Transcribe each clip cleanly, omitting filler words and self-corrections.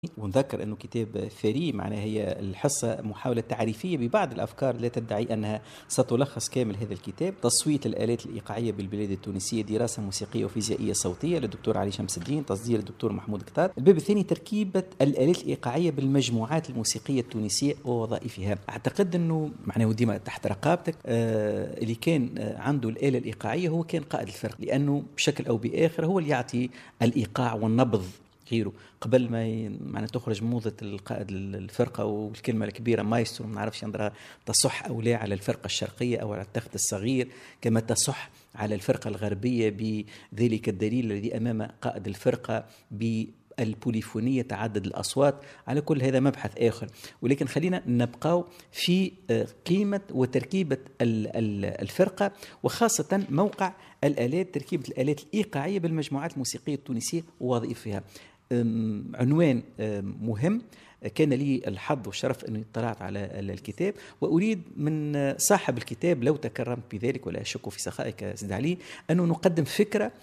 ونذكر أنه كتاب ثري معناها هي الحصة محاولة تعريفية ببعض الأفكار لا تدعي أنها ستلخص كامل هذا الكتاب. تصويت الآلات الإيقاعية بالبلاد التونسية، دراسة موسيقية وفيزيائية صوتية للدكتور علي شمس الدين، تصدير الدكتور محمود كتار. الباب الثاني تركيبة الآلات الإيقاعية بالمجموعات الموسيقية التونسية ووظائفها. أعتقد أنه معناه وديما تحت رقابتك اللي كان عنده الآلة الإيقاعية هو كان قائد الفرق، لأنه بشكل أو بآخر هو اللي يعطي الإيقاع والنبض غيره. قبل ما تخرج موضة القائد الفرقة والكلمة الكبيرة مايسترو ما نعرفش ينظرها تصح أو لا على الفرقة الشرقية أو على التخت الصغير، كما تصح على الفرقة الغربية بذلك الدليل الذي أمام قائد الفرقة البوليفونية تعدد الأصوات. على كل هذا مبحث آخر، ولكن خلينا نبقى في قيمة وتركيبة الفرقة، وخاصة موقع الآلات، تركيبة الآلات الإيقاعية بالمجموعات الموسيقية التونسية ووظائفها. عنوان مهم. كان لي الحظ والشرف أني اطلعت على الكتاب، وأريد من صاحب الكتاب لو تكرمت بذلك ولا أشك في سخائك سيد علي أنه نقدم فكرة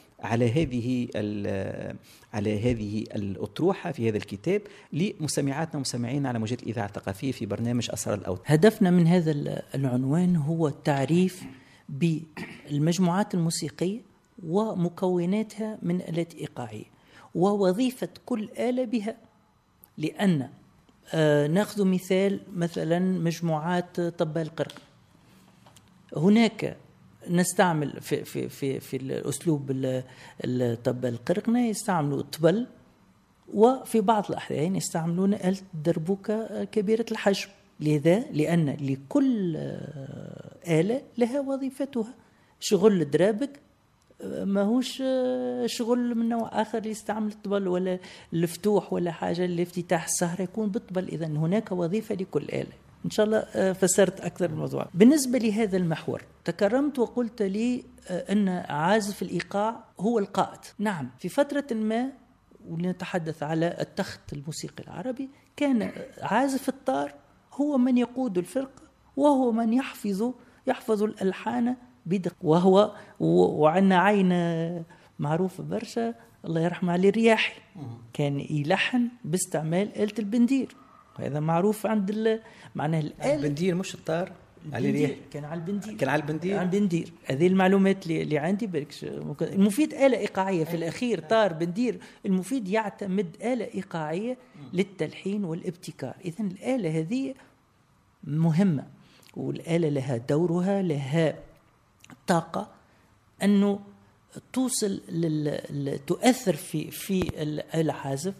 على هذه الأطروحة في هذا الكتاب لمستمعاتنا ومستمعين على موجات الإذاعة الثقافية في برنامج أسرار الأوتار. هدفنا من هذا العنوان هو التعريف بالمجموعات الموسيقية ومكوناتها من آلات إيقاعية ووظيفة كل آلة بها. لأن نأخذ مثلا مجموعات طبال القرق، هناك نستعمل في الأسلوب الطبال القرقنة يستعملوا الطبل، وفي بعض الأحيان يستعملون آلة دربوكة كبيرة الحجم. لذا لأن لكل آلة لها وظيفتها. شغل الدرابك ما هوش شغل من نوع آخر يستعمل الطبل، ولا الفتوح ولا حاجة الافتتاح السهرة يكون بالطبل. إذن هناك وظيفة لكل آلة. إن شاء الله فسرت أكثر الموضوع. بالنسبة لهذا المحور تكرمت وقلت لي أن عازف الإيقاع هو القائد. نعم، في فترة ما ولنتحدث على التخت الموسيقي العربي كان عازف الطار هو من يقود الفرقة، وهو من يحفظ الألحان بدقة. وعندنا عين معروفة برشا الله يرحمه علي الرياحي، كان يلحن باستعمال آلة البندير، وهذا معروف عند معناه الآلة. البندير مش الطار، علي الرياحي كان على البندير. على البندير. هذه المعلومات اللي عندي بركش. المفيد آلة إيقاعية في الأخير، طار بندير. المفيد يعتمد آلة إيقاعية للتلحين والابتكار. إذن الآلة هذه مهمة، والآلة لها دورها، لها طاقة أنه توصل تؤثر في العازف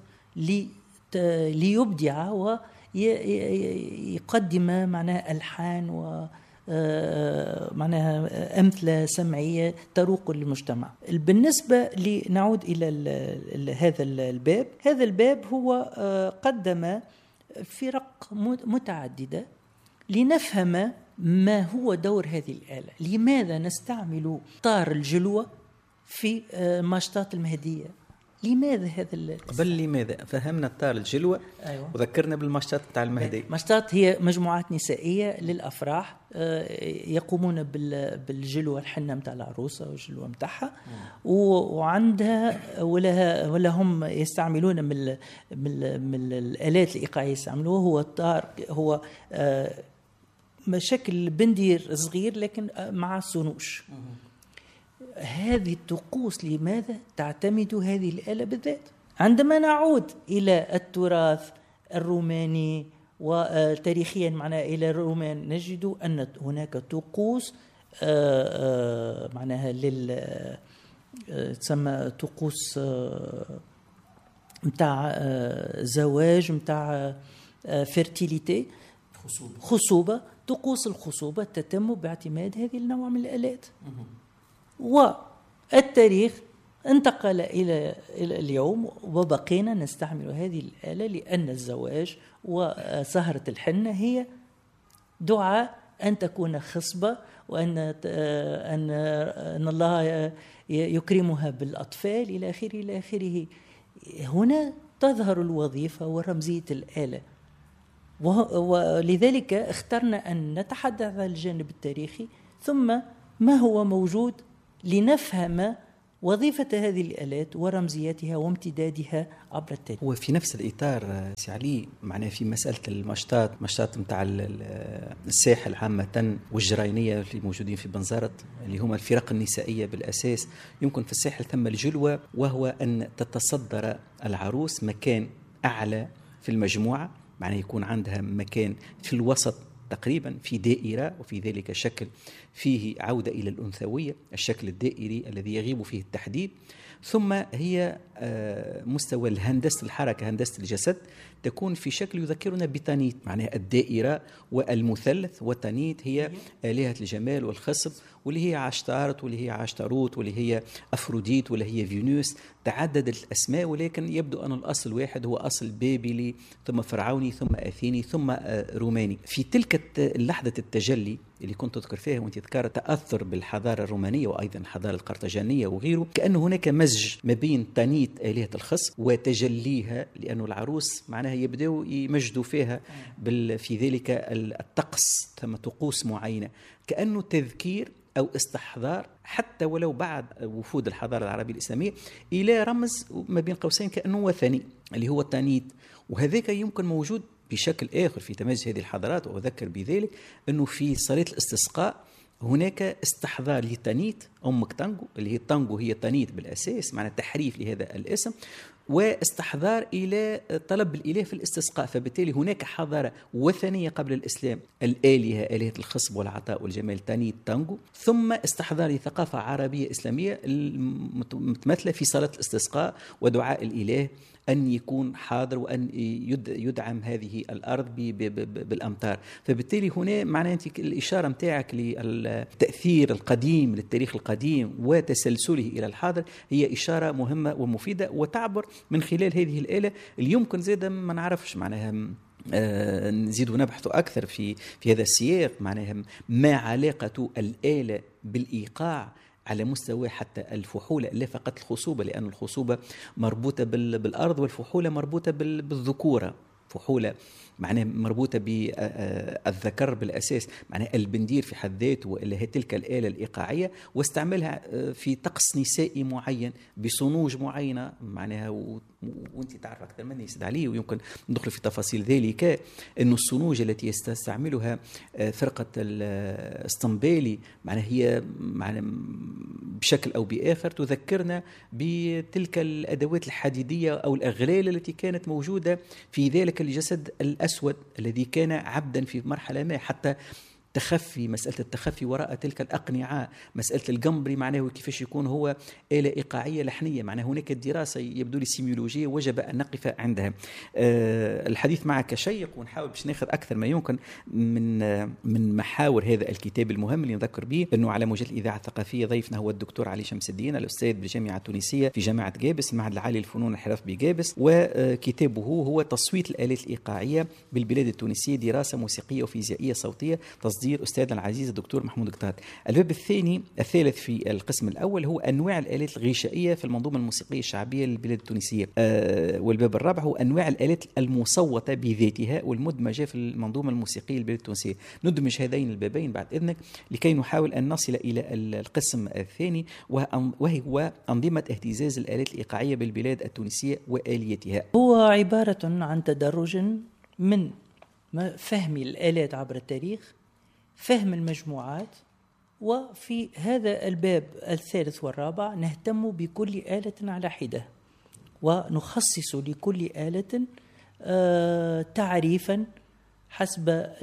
ليبدع ويقدم معناها ألحان ومعناها أمثلة سمعية تروق للمجتمع. بالنسبة لنعود إلى هذا الباب هو قدم فرق متعددة لنفهم ما هو دور هذه الآلة. لماذا نستعمل طار الجلوة في ماشطات المهدية؟ لماذا هذا قبل لماذا فهمنا الطار الجلوة؟ أيوة. وذكرنا بالماشطات بتاع المهدي. ماشطات هي مجموعات نسائية للأفراح يقومون بالجلوة، الحنة متاع العروسة والجلوة متاعها، وعندها ولا هم يستعملون من الآلات الإيقاعية يستعملوه هو الطار، هو شكل بندير صغير لكن مع سنوش. هذه الطقوس لماذا تعتمد هذه الآلة بالذات؟ عندما نعود إلى التراث الروماني وتاريخيا معنا إلى الرومان نجد أن هناك طقوس معناها تسمى طقوس متاع زواج، متاع فيرتيليتي، خصوبة. طقوس الخصوبة تتم باعتماد هذه النوع من الآلات. والتاريخ انتقل إلى اليوم وبقينا نستعمل هذه الآلة، لأن الزواج وسهرة الحنة هي دعاء أن تكون خصبة، وأن الله يكرمها بالأطفال إلى آخره. هنا تظهر الوظيفة ورمزية الآلة، ولذلك اخترنا أن نتحدث عن الجانب التاريخي ثم ما هو موجود لنفهم وظيفة هذه الآلات ورمزيتها وامتدادها عبر التاريخ. وفي نفس الإطار سي علي معناه في مسألة مشتات متاع الساحل عامة والجراينية اللي موجودين في بنزرت اللي هما الفرق النسائية بالأساس، يمكن في الساحل ثم الجلوة، وهو أن تتصدر العروس مكان أعلى في المجموعة، معناه يكون عندها مكان في الوسط تقريبا في دائرة، وفي ذلك الشكل فيه عودة إلى الأنثوية، الشكل الدائري الذي يغيب فيه التحديد. ثم هي مستوى الهندسة الحركة، هندسة الجسد تكون في شكل يذكرنا بتانيت، معناها الدائرة والمثلث، وتانيت هي آلهة الجمال والخصب، واللي هي عاشتارت واللي هي عاشتاروت واللي هي أفروديت واللي هي فينوس. تعددت الأسماء، ولكن يبدو أن الأصل واحد، هو أصل بابلي ثم فرعوني ثم أثيني ثم روماني. في تلك اللحظة التجلي اللي كنت تذكر فيها وانت تذكر تأثر بالحضارة الرومانية وأيضا الحضارة القرطاجانية وغيره، كأن هناك مزج ما بين تانيت آلهة الخصب وتجليها، لأن العروس معناها يبدأوا يمجدوا فيها في ذلك الطقس، ثم طقوس معينة، كأنه تذكير أو استحضار حتى ولو بعد وفود الحضارة العربية الإسلامية إلى رمز ما بين قوسين كأنه وثني اللي هو التانيت. وهذاك يمكن موجود بشكل آخر في تميز هذه الحضارات، وأذكر بذلك أنه في صلاة الاستسقاء هناك استحضار لتانيت أمك تانجو، اللي هي التانجو هي تانيت بالأساس، معنى تحريف لهذا الاسم، واستحضار إلى طلب الإله في الاستسقاء. فبالتالي هناك حضارة وثنية قبل الإسلام، الآلهة آلهة الخصب والعطاء والجمال تانيت تانجو، ثم استحضار لثقافة عربية إسلامية متمثلة في صلاة الاستسقاء ودعاء الإله أن يكون حاضر وأن يدعم هذه الأرض بالأمطار. فبالتالي هنا معناه أنت الإشارة متاعك للتأثير القديم للتاريخ القديم وتسلسله إلى الحاضر هي إشارة مهمة ومفيدة، وتعبر من خلال هذه الآلة اللي يمكن زيادة ما نعرفش معناها نزيد ونبحث أكثر في هذا السياق، معناها ما علاقة الآلة بالإيقاع على مستوى حتى الفحولة، لا فقط الخصوبة، لأن الخصوبة مربوطة بالأرض والفحولة مربوطة بالذكورة. فحولة معناها مربوطة بالذكر بالأساس، معناها البندير في حد ذاته وإلا هي تلك الآلة الإيقاعية، واستعملها في طقس نسائي معين بصنوج معينة، معناها وانت تعرف أكثر مني سيد علي، ويمكن ندخل في تفاصيل ذلك، أن الصنوج التي يستعملها فرقة الاسطنبالي معناها هي بشكل أو بآخر تذكرنا بتلك الأدوات الحديدية أو الأغلال التي كانت موجودة في ذلك الجسد الأسود الذي كان عبدا في مرحلة ما، حتى تخفي مسألة التخفي وراء تلك الأقنعة، مسألة القمبري معناه كيفاش يكون هو آلة إيقاعية لحنية، معناه هناك دراسة يبدو لي سيميولوجية وجب أن نقف عندها. الحديث معك شيق، ونحاول باش ناخذ أكثر ما يمكن من محاور هذا الكتاب المهم اللي نذكر به أنه على موجة الإذاعة الثقافية ضيفنا هو الدكتور علي شمس الدين، الأستاذ بالجامعة التونسية في جامعة جابس، المعهد العالي للفنون والحرف بجابس، وكتابه هو تصويت الآلات الإيقاعية بالبلاد التونسية، دراسة موسيقية وفيزيائية صوتية، تصدير أستاذنا العزيز الدكتور محمود قطاد. الباب الثالث في القسم الأول هو أنواع الآلات الغشائية في المنظومة الموسيقية الشعبية للبلاد التونسية، والباب الرابع هو أنواع الآلات المصوتة بذاتها والمدمجة في المنظومة الموسيقية للبلاد التونسية. ندمج هذين البابين بعد إذنك لكي نحاول أن نصل إلى القسم الثاني، وهو أنظمة اهتزاز الآلات الإيقاعية بالبلاد التونسية وآليتها. هو عبارة عن تدرج من فهم الآلات عبر التاريخ، فهم المجموعات، وفي هذا الباب الثالث والرابع نهتم بكل آلة على حدة، ونخصص لكل آلة تعريفا حسب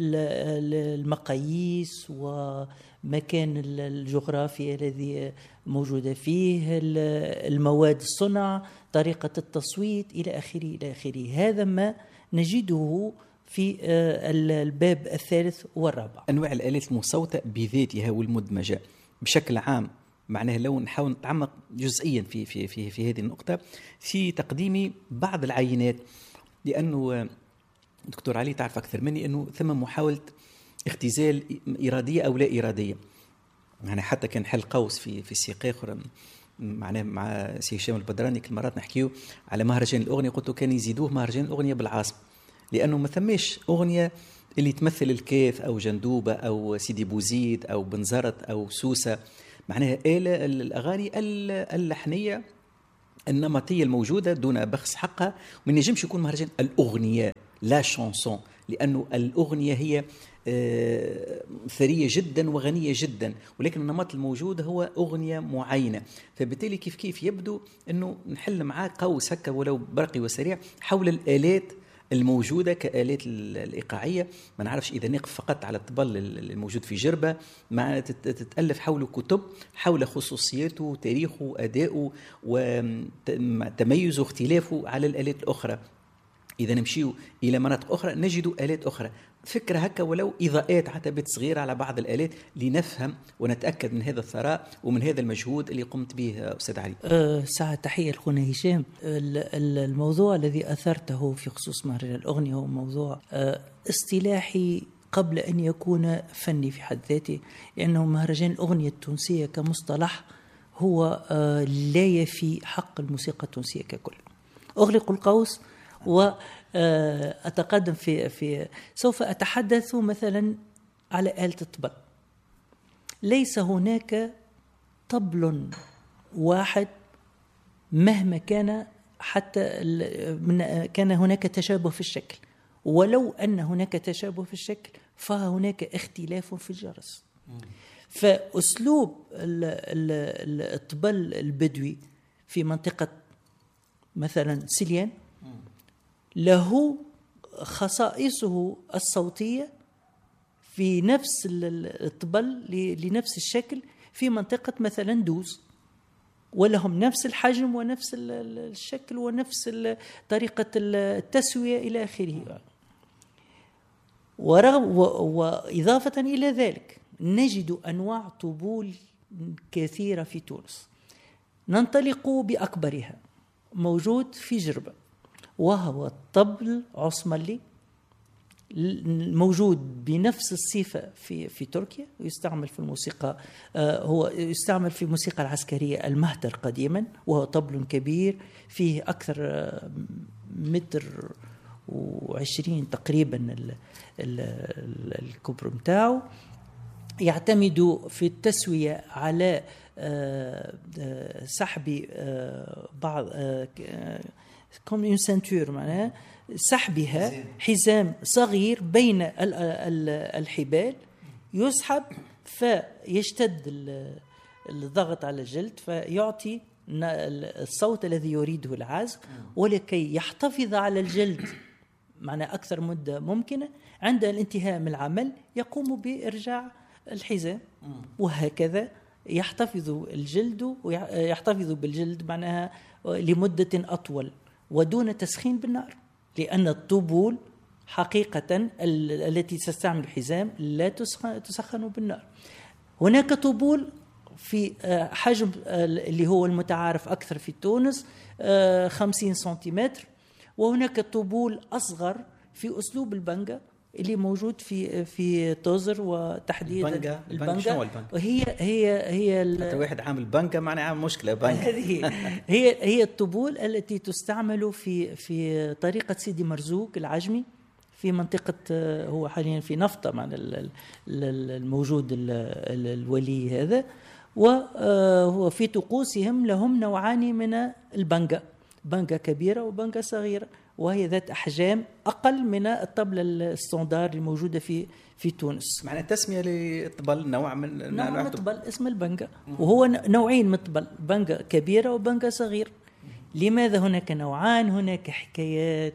المقاييس ومكان الجغرافي الذي موجودة فيه، المواد الصنع، طريقة التصويت إلى آخره. هذا ما نجده في الباب الثالث والرابع. أنواع الآلات المصوتة بذاتها والمدمجة بشكل عام، معناها لو نحاول نتعمق جزئيا في هذه النقطة في تقديم بعض العينات، لأنه دكتور علي تعرف أكثر مني أنه ثم محاولة اختزال إرادية أو لا إرادية، يعني حتى كان حل قوس في سياق آخر معناه مع سي هشام البدراني كل مرات نحكيه على مهرجان الأغنية، قلت كان يزيدوه مهرجان الأغنية بالعاصمة، لأنه ما ثماش أغنية اللي تمثل الكيف أو جندوبة أو سيدي بوزيد أو بنزرت أو سوسة، معناها آلة الأغاني اللحنية النمطية الموجودة دون بخس حقها. وما نجمش يكون مهرجان الأغنية لا شانسون، لأنه الأغنية هي ثرية جدا وغنية جدا، ولكن النمط الموجود هو أغنية معينة. فبالتالي كيف يبدو أنه نحل معاه قوس هكا ولو برقي وسريع حول الآلات الموجودة كآلات الإيقاعية. ما نعرفش إذا نقف فقط على الطبل الموجود في جربة، مع تتألف حوله كتب حول خصوصياته وتاريخه وأدائه وتميزه واختلافه على الآلات الأخرى. إذا نمشيو إلى مناطق أخرى نجد آلات أخرى. فكرة هكا ولو إضاءات عتبات صغيرة على بعض الآلات لنفهم ونتأكد من هذا الثراء ومن هذا المجهود اللي قمت به أستاذ علي. ساعة تحية لخونا هشام. الموضوع الذي أثرته في خصوص مهرجان الأغنية هو موضوع اصطلاحي قبل أن يكون فني في حد ذاته، لأنه مهرجان الأغنية التونسية كمصطلح هو لا يفي حق الموسيقى التونسية ككل. أغلق القوس وأتقدم في سوف أتحدث مثلا على آلة الطبل. ليس هناك طبل واحد مهما كان، حتى كان هناك تشابه في الشكل، ولو أن هناك تشابه في الشكل فهناك اختلاف في الجرس. فأسلوب الطبل البدوي في منطقة مثلا سليان له خصائصه الصوتية في نفس الطبل لنفس الشكل في منطقة مثلا دوز، ولهم نفس الحجم ونفس الشكل ونفس طريقة التسوية إلى آخره. وإضافة إلى ذلك نجد أنواع طبول كثيرة في تونس. ننطلق بأكبرها موجود في جربة، وهو الطبل عصملي موجود بنفس الصفة في تركيا، يستعمل في الموسيقى، هو يستعمل في الموسيقى العسكرية المهتر قديما، وهو طبل كبير فيه أكثر 1.20 متر تقريبا الكبر متاعه. يعتمد في التسوية على سحب بعض كم اون سنتور، معناها سحبها حزام صغير بين الحبال، يسحب فيشتد الضغط على الجلد فيعطي الصوت الذي يريده العازف. ولكي يحتفظ على الجلد معناها أكثر مدة ممكنة، عند الانتهاء من العمل يقوم بإرجاع الحزام، وهكذا يحتفظ الجلد ويحتفظ بالجلد معناها لمدة أطول ودون تسخين بالنار، لأن الطبول حقيقة التي تستعمل الحزام لا تسخن بالنار. هناك طبول في حجم اللي هو المتعارف أكثر في تونس 50 سنتيمتر، وهناك طبول أصغر في أسلوب البنجا اللي موجود في توزر، وتحديدا البنجا. هي حتى واحد عامل بنجا معناه عامل مشكله بنجا. هي الطبول التي تستعمل في طريقه سيدي مرزوق العجمي في منطقه، هو حاليا في نفطه مع الموجود الولي هذا. وهو في طقوسهم لهم نوعان من البنجا، بنجا كبيره وبنجا صغيره، وهي ذات أحجام أقل من الطبلة الستاندار الموجودة في تونس. معنى التسمية للطبل نوع من الطبل اسم البنجا، وهو نوعين من الطبل، بنجا كبيرة وبنجا صغير. لماذا هناك نوعان؟ هناك حكايات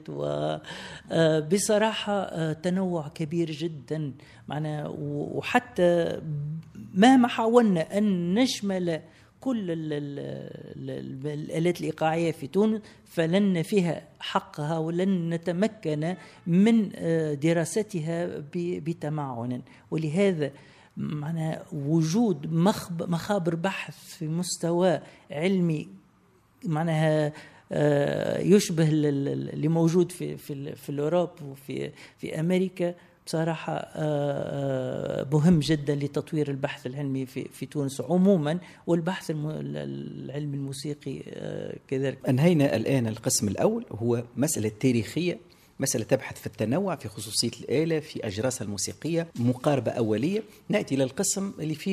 وبصراحة تنوع كبير جدا معنا، وحتى مهما حاولنا أن نشمل كل الآلات الإيقاعية في تونس فلن فيها حقها ولن نتمكن من دراستها بتمعن. ولهذا معنا وجود مخابر بحث في مستوى علمي معناها يشبه اللي موجود في الأوروب وفي أمريكا، بصراحة مهم جدا لتطوير البحث العلمي في تونس عموما، والبحث العلمي الموسيقي كذلك. أنهينا الآن القسم الأول، هو مسألة تاريخية، مسألة تبحث في التنوع في خصوصية الآلة في أجراسها الموسيقية، مقاربة أولية. نأتي إلى القسم اللي فيه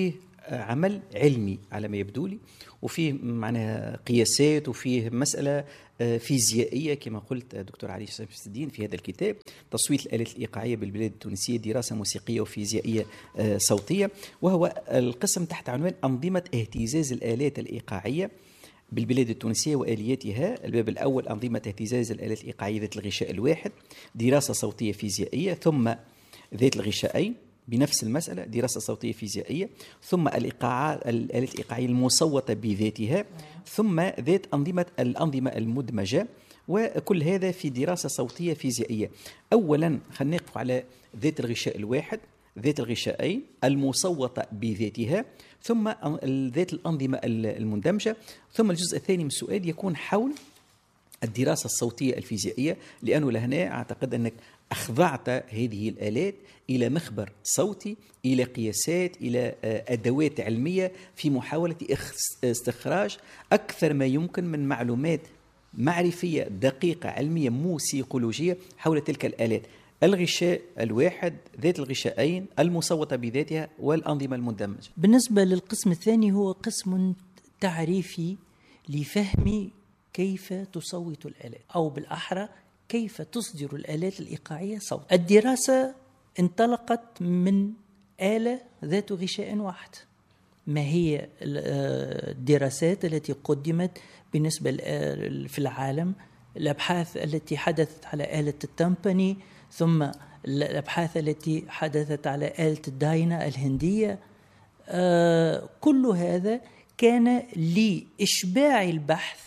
عمل علمي على ما يبدو لي، وفيه معناها قياسات، وفيه مسألة فيزيائية كما قلت دكتور علي شمس الدين في هذا الكتاب، تصويت الآلات الإيقاعية بالبلاد التونسية، دراسة موسيقية وفيزيائية صوتية، وهو القسم تحت عنوان أنظمة اهتزاز الآلات الإيقاعية بالبلاد التونسية وآلياتها. الباب الأول أنظمة اهتزاز الآلات الإيقاعية ذات الغشاء الواحد، دراسة صوتية فيزيائية، ثم ذات الغشاءين بنفس المسألة، دراسة صوتية فيزيائية، ثم الآلات الإيقاعية المصوتة بذاتها، ثم ذات الأنظمة المدمجة، وكل هذا في دراسة صوتية فيزيائية. أولا خلينا نقف على ذات الغشاء الواحد، ذات الغشاءين المصوتة بذاتها، ثم ذات الأنظمة المندمجة، ثم الجزء الثاني من السؤال يكون حول الدراسة الصوتية الفيزيائية، لأنه لهنا أعتقد أنك أخضعت هذه الآلات إلى مخبر صوتي، إلى قياسات، إلى أدوات علمية في محاولة استخراج أكثر ما يمكن من معلومات معرفية دقيقة علمية موسيقولوجية حول تلك الآلات. الغشاء الواحد، ذات الغشاءين، المصوتة بذاتها، والأنظمة المندمجة. بالنسبة للقسم الثاني هو قسم تعريفي لفهم كيف تصوت الآلات، أو بالأحرى كيف تصدر الآلات الإيقاعية صوت. الدراسة انطلقت من آلة ذات غشاء واحد. ما هي الدراسات التي قدمت بالنسبة في العالم؟ الأبحاث التي حدثت على آلة التمباني، ثم الأبحاث التي حدثت على آلة الداينا الهندية. كل هذا كان لإشباع البحث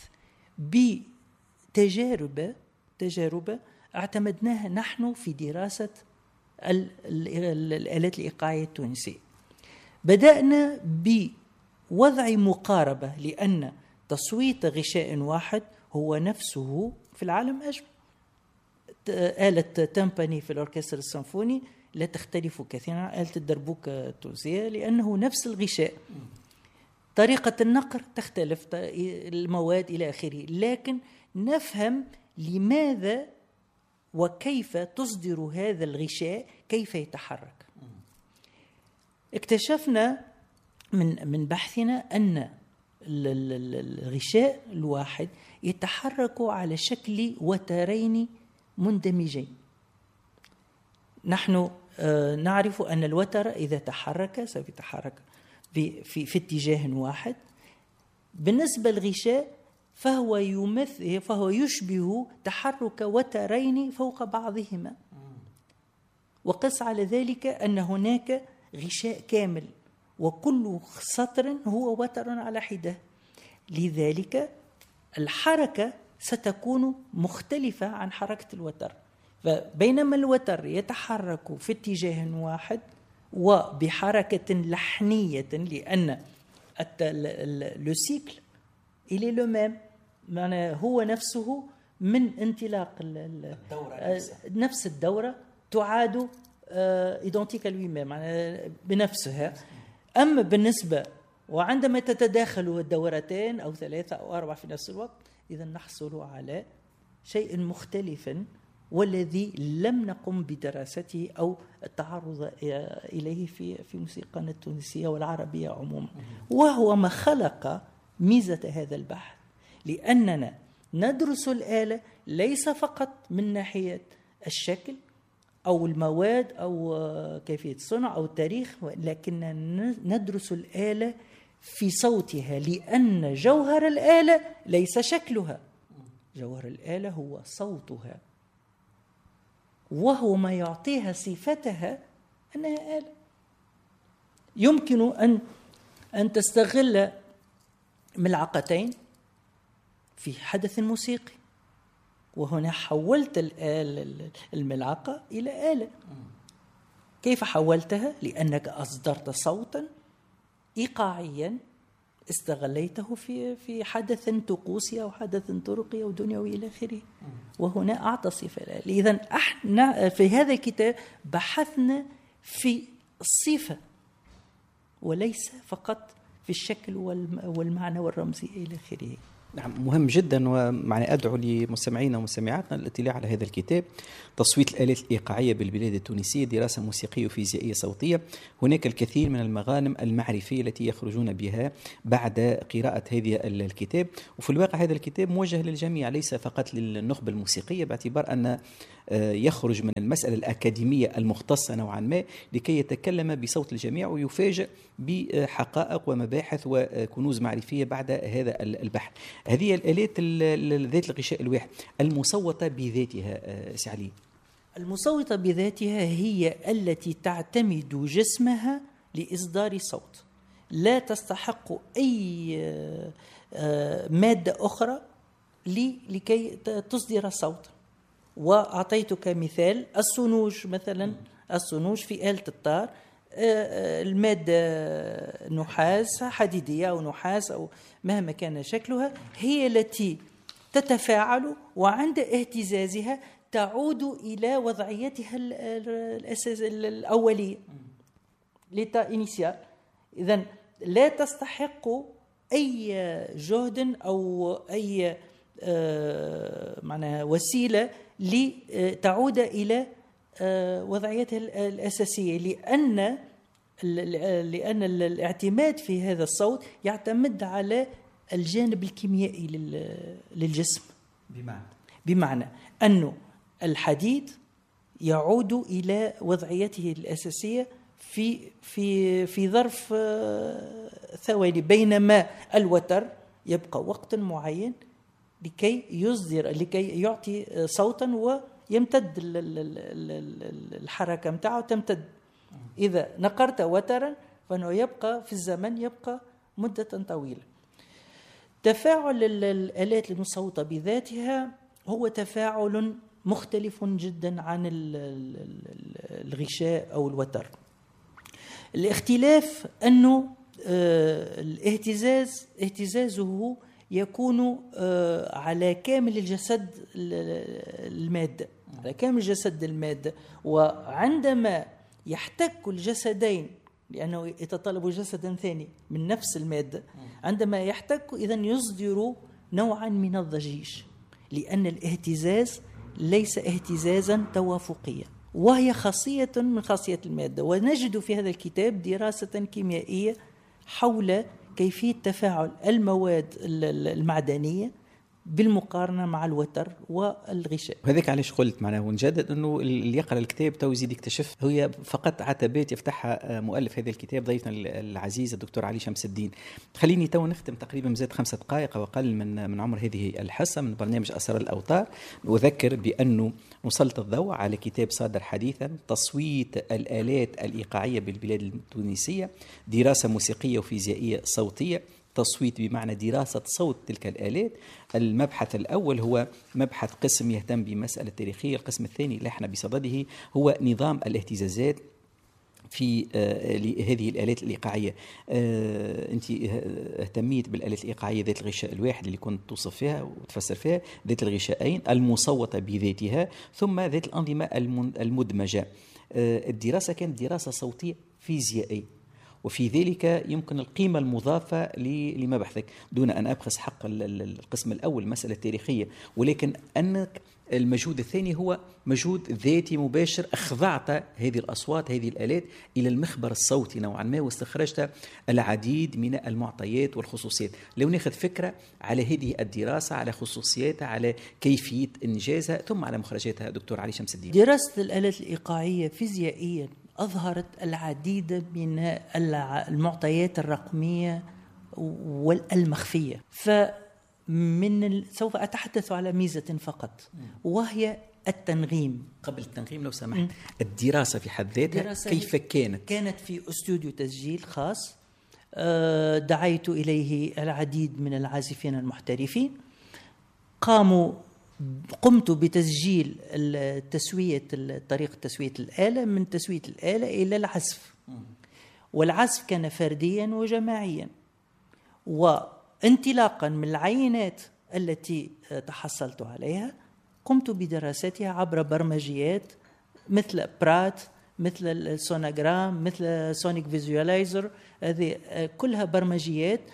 بتجارب اعتمدناها نحن في دراسة الآلات الإيقاعية التونسية. بدأنا بوضع مقاربة، لأن تصويت غشاء واحد هو نفسه في العالم أجمع. آلة تمباني في الأوركسترا السيمفوني لا تختلف كثيرا عن آلة الدربوكة التونسية، لأنه نفس الغشاء. طريقة النقر تختلف، المواد إلى آخره، لكن نفهم لماذا وكيف تصدر هذا الغشاء، كيف يتحرك. اكتشفنا من بحثنا أن الغشاء الواحد يتحرك على شكل وترين مندمجين. نحن نعرف أن الوتر إذا تحرك سوف يتحرك في اتجاه واحد. بالنسبة للغشاء فهو يشبه تحرك وترين فوق بعضهما. وقس على ذلك أن هناك غشاء كامل، وكل سطر هو وتر على حدة، لذلك الحركة ستكون مختلفة عن حركة الوتر. فبينما الوتر يتحرك في اتجاه واحد وبحركة لحنية، لأن السيكل إلي لو ميم، معناه هو نفسه من انطلاق الدورة نفس الدورة تعاد إيدنتيك لوي ميم، معناه بنفسها. أما بالنسبة وعندما تتداخل الدورتين أو 3 أو 4 في نفس الوقت، إذا نحصل على شيء مختلف، والذي لم نقم بدراسته أو التعرض إليه في موسيقانا التونسية والعربية عموما. وهو ما خلق ميزة هذا البحث، لأننا ندرس الآلة ليس فقط من ناحية الشكل أو المواد أو كيفية الصنع أو التاريخ، لكننا ندرس الآلة في صوتها، لأن جوهر الآلة ليس شكلها، جوهر الآلة هو صوتها، وهو ما يعطيها صفتها أنها آلة. يمكن أن تستغل ملعقتين في حدث موسيقي، وهنا حولت الملعقة إلى آلة. كيف حولتها؟ لأنك أصدرت صوتا إيقاعيا استغليته في حدث طقوسي أو حدث طرقي أو دنيوي إلى آخره، وهنا أعطى صفة الآلة. إذن احنا في هذا الكتاب بحثنا في الصفة وليس فقط في الشكل والمعنى والرمزي إلى آخره. نعم، مهم جدا، ومعنى أدعو لمستمعينا ومستمعاتنا الاطلاع على هذا الكتاب، تصويت الآلات الإيقاعية بالبلاد التونسية، دراسة موسيقية وفيزيائية صوتية. هناك الكثير من المغانم المعرفية التي يخرجون بها بعد قراءة هذا الكتاب. وفي الواقع هذا الكتاب موجه للجميع، ليس فقط للنخبة الموسيقية، باعتبار أن يخرج من المسألة الأكاديمية المختصة نوعا ما لكي يتكلم بصوت الجميع ويفاجئ بحقائق ومباحث وكنوز معرفية بعد هذا البحث. هذه الآلات ذات الغشاء الواحد المصوتة بذاتها، سي علي. المصوتة بذاتها هي التي تعتمد جسمها لإصدار صوت، لا تستحق أي مادة أخرى لكي تصدر صوت. وأعطيتك مثال الصنوج مثلا، الصنوج في آلة الطار المادة نحاس حديدية أو نحاس أو مهما كان شكلها هي التي تتفاعل، وعند اهتزازها تعود إلى وضعيتها الأولية l'état initial. إذن لا تستحق أي جهد أو أي معناها وسيلة لتعود إلى وضعيتها الأساسية، لأن الاعتماد في هذا الصوت يعتمد على الجانب الكيميائي للجسم. بمعنى أنه الحديد يعود إلى وضعيته الأساسية في ظرف ثواني، بينما الوتر يبقى وقت معين لكي يعطي صوتا ويمتد الحركة متاعه تمتد. إذا نقرت وترا فإنه يبقى في الزمن يبقى مدة طويلة. تفاعل الآلات المصوتة بذاتها هو تفاعل مختلف جدا عن الغشاء أو الوتر. الاختلاف أنه اهتزازه يكون على كامل الجسد المادة، على كامل جسد المادة. وعندما يحتك الجسدين، لأنه يتطلب جسدا ثاني من نفس المادة، عندما يحتك إذن يصدر نوعا من الضجيج، لأن الاهتزاز ليس اهتزازا توافقيا، وهي خاصية من خاصية المادة. ونجد في هذا الكتاب دراسة كيميائية حول كيفية تفاعل المواد المعدنية بالمقارنة مع الوتر والغشاء. وهذاك علاش قلت معناه ونجدد أنه اللي يقرأ الكتاب تو يزيد يكتشف. هي فقط عتبات يفتحها مؤلف هذا الكتاب ضيفنا العزيز الدكتور علي شمس الدين. خليني تو نختم تقريبا مزاد 5 دقائق أو أقل من عمر هذه الحصة من برنامج أسرار الأوتار. وأذكر بأنه نسلط الضوء على كتاب صادر حديثا، تصويت الآلات الإيقاعية بالبلاد التونسية، دراسة موسيقية وفيزيائية صوتية. تصويت بمعنى دراسة صوت تلك الآلات. المبحث الأول هو مبحث قسم يهتم بمسألة تاريخية، القسم الثاني لحن بصدده هو نظام الاهتزازات في هذه الآلات الإيقاعية. أنت اهتميت بالآلات الإيقاعية ذات الغشاء الواحد اللي كنت توصف فيها وتفسر فيها، ذات الغشاءين المصوتة بذاتها، ثم ذات الأنظمة المدمجة. الدراسة كانت دراسة صوتية فيزيائية، وفي ذلك يمكن القيمة المضافة لمبحثك دون أن أبخس حق القسم الأول مسألة تاريخية، ولكن أنك المجهود الثاني هو مجهود ذاتي مباشر. أخضعت هذه الأصوات هذه الآلات إلى المخبر الصوتي نوعا ما، واستخرجت العديد من المعطيات والخصوصيات. لو ناخذ فكرة على هذه الدراسة، على خصوصياتها، على كيفية إنجازها، ثم على مخرجاتها دكتور علي شمس الدين. دراسة الآلات الإيقاعية فيزيائيا أظهرت العديد من المعطيات الرقمية والمخفية. سوف أتحدث على ميزة فقط، وهي التنغيم. قبل التنغيم لو سمحت، الدراسة في حد ذاتها كيف كانت؟ كانت في استوديو تسجيل خاص دعيت إليه العديد من العازفين المحترفين. قمت بتسجيل طريقة تسوية الآلة، من تسوية الآلة إلى العزف، والعزف كان فرديا وجماعيا. وانطلاقا من العينات التي تحصلت عليها قمت بدراستها عبر برمجيات مثل برات، مثل السونوغرام، مثل سونيك فيزواليزر. هذه كلها برمجيات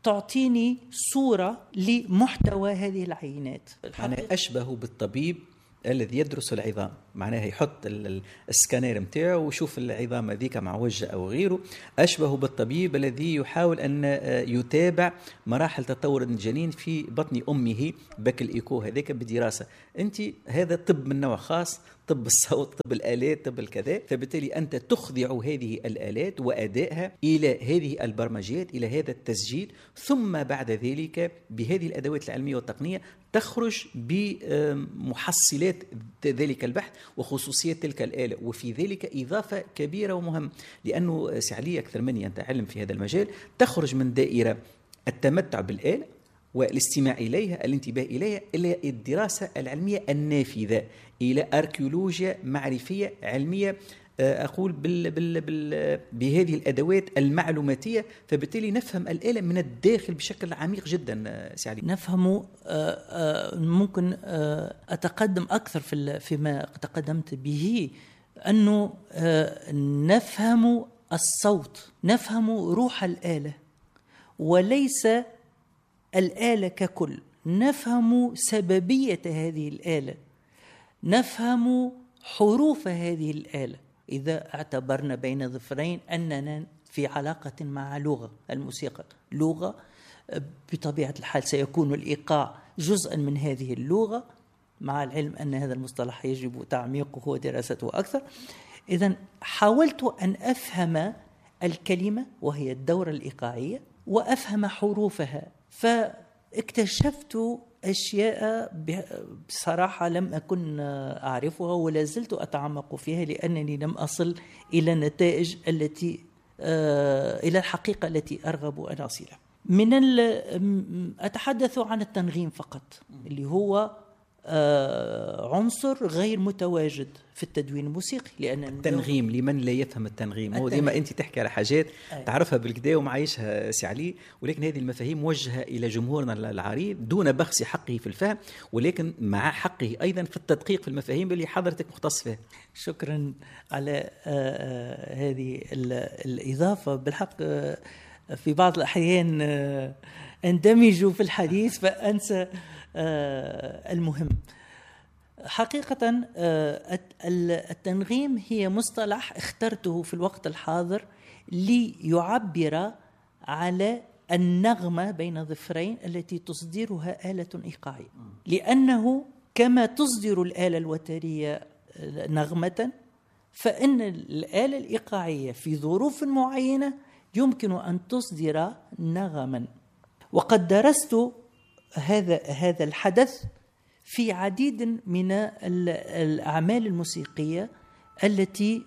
تعطيني صورة لمحتوى هذه العينات. معناها أشبه بالطبيب الذي يدرس العظام، معناها يحط السكانير متاعه ويشوف العظام هذيك معوجة أو غيره. أشبه بالطبيب الذي يحاول أن يتابع مراحل تطور الجنين في بطن أمه بك الإيكو هذيك بدراسة. أنت هذا طب من نوع خاص، طب الصوت، طب الآلات، طب الكذا، فبالتالي أنت تخضع هذه الآلات وأدائها إلى هذه البرمجيات، إلى هذا التسجيل، ثم بعد ذلك بهذه الأدوات العلمية والتقنية تخرج بمحصلات ذلك البحث وخصوصيات تلك الآلة. وفي ذلك إضافة كبيرة ومهمة، لأنه سعلي أكثر مني أنت علم في هذا المجال، تخرج من دائرة التمتع بالآلة والاستماع إليها، الانتباه إليها، إلى الدراسة العلمية النافذة، إلى أركيولوجيا معرفية علمية، أقول بهذه الأدوات المعلوماتية. فبالتالي نفهم الآلة من الداخل بشكل عميق جدا. سعدي نفهم، ممكن أتقدم أكثر فيما تقدمت به، أنه نفهم الصوت، نفهم روح الآلة وليس الآلة ككل، نفهم سببية هذه الآلة، نفهم حروف هذه الآلة. إذا اعتبرنا بين ظفرين أننا في علاقة مع لغة، الموسيقى لغة، بطبيعة الحال سيكون الإيقاع جزءا من هذه اللغة، مع العلم أن هذا المصطلح يجب تعميقه ودراسته أكثر. إذن حاولت أن أفهم الكلمة وهي الدورة الإيقاعية وأفهم حروفها، فاكتشفت أشياء بصراحة لم أكن أعرفها ولا زلت أتعمق فيها، لأنني لم أصل إلى النتائج التي إلى الحقيقة التي أرغب أن أصلها. أتحدث عن التنغيم فقط، اللي هو عنصر غير متواجد في التدوين الموسيقي. لأن التنغيم، لمن لا يفهم التنغيم، هو ديما أنت تحكي على حاجات تعرفها بالكدا ومعايشها سعلي، ولكن هذه المفاهيم موجهة إلى جمهورنا العريض دون بخس حقه في الفهم، ولكن مع حقه أيضا في التدقيق في المفاهيم اللي حضرتك مختص فيها. شكرا على هذه الإضافة. بالحق في بعض الأحيان أندمج في الحديث فأنسى المهم. حقيقة التنغيم هي مصطلح اخترته في الوقت الحاضر ليعبر على النغمة بين ظفرين التي تصدرها آلة إيقاعية، لأنه كما تصدر الآلة الوترية نغمة، فإن الآلة الإيقاعية في ظروف معينة يمكن أن تصدر نغما. وقد درست هذا الحدث في عديد من الأعمال الموسيقية التي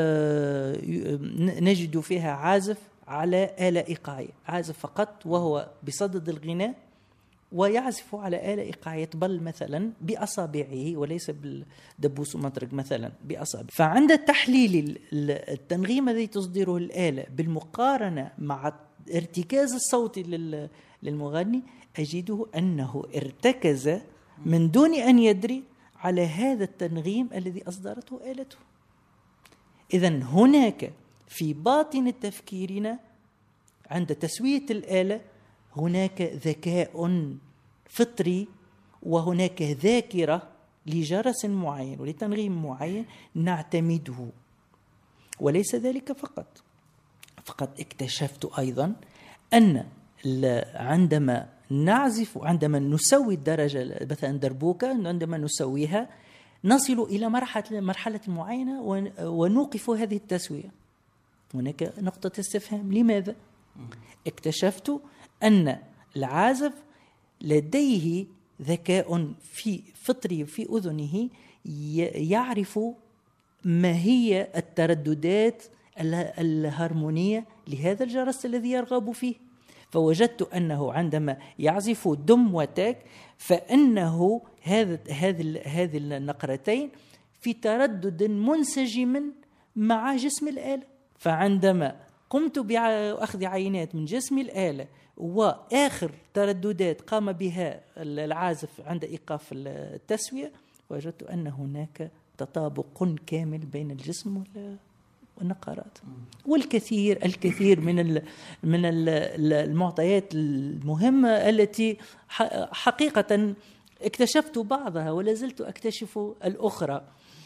نجد فيها عازف على آلة إيقاعية، عازف فقط وهو بصدد الغناء ويعزف على آلة إيقاعية طبل مثلا بأصابعه وليس بالدبوس ومطرق مثلا بأصابعه. فعند تحليل التنغيم الذي تصدره الآلة بالمقارنة مع ارتكاز الصوت للمغني أجده أنه ارتكز من دون أن يدري على هذا التنغيم الذي أصدرته آلته. إذن هناك في باطن تفكيرنا عند تسوية الآلة هناك ذكاء فطري، وهناك ذاكرة لجرس معين ولتنغيم معين نعتمده. وليس ذلك فقط اكتشفت أيضا أن عندما نعزف، عندما نسوي الدرجة مثلا دربوكة، عندما نسويها نصل إلى مرحلة معينة ونوقف هذه التسوية. هناك نقطة استفهام، لماذا؟ اكتشفت أن العازف لديه ذكاء في فطري في أذنه يعرف ما هي الترددات الهارمونية لهذا الجرس الذي يرغب فيه. فوجدت أنه عندما يعزف دم وتاك فإنه هذه النقرتين في تردد منسجم مع جسم الآلة. فعندما قمت بأخذ عينات من جسم الآلة وآخر ترددات قام بها العازف عند إيقاف التسوية، وجدت أن هناك تطابق كامل بين الجسم والنقارات، والكثير من المعطيات المهمة التي حقيقة اكتشفت بعضها ولا زلت أكتشف الأخرى.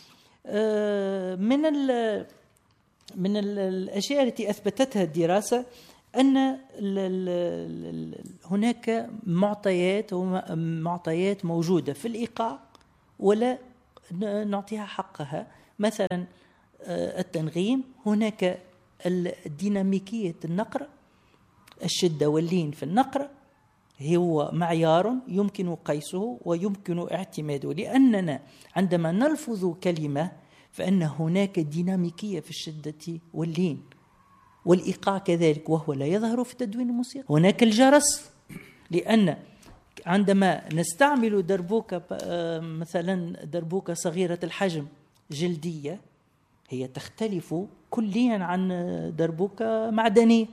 من الأشياء التي أثبتتها الدراسة أن هناك معطيات موجودة في الإيقاع ولا نعطيها حقها. مثلا التنغيم، هناك الديناميكية النقرة، الشدة واللين في النقرة هو معيار يمكن قيسه ويمكن اعتماده، لأننا عندما نلفظ كلمة فإن هناك ديناميكية في الشدة واللين، والإيقاع كذلك وهو لا يظهر في تدوين الموسيقى. هناك الجرس، لأن عندما نستعمل دربوكة مثلا دربوكة صغيرة الحجم جلدية، هي تختلف كليا عن دربوكة معدنية،